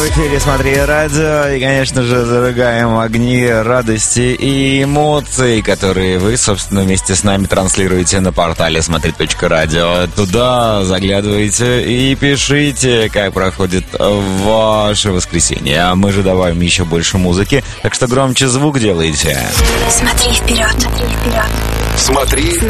в эфире «Смотри радио». И, конечно же, зажигаем огни радости и эмоций, которые вы, собственно, вместе с нами транслируете на портале смотри.радио. Туда заглядывайте и пишите, как проходит ваше воскресенье. А мы же добавим еще больше музыки, так что громче звук делайте. Смотри вперед, смотри вперед. Смотри